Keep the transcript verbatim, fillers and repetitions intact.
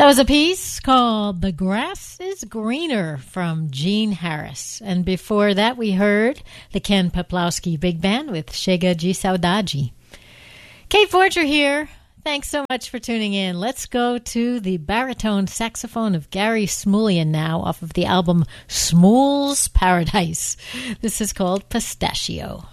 That was a piece called The Grass is Greener from Gene Harris. And before that, we heard the Ken Peplowski Big Band with Chega de Saudade. Kate Forger here. Thanks so much for tuning in. Let's go to the baritone saxophone of Gary Smulyan now off of the album Smul's Paradise. This is called Pistachio.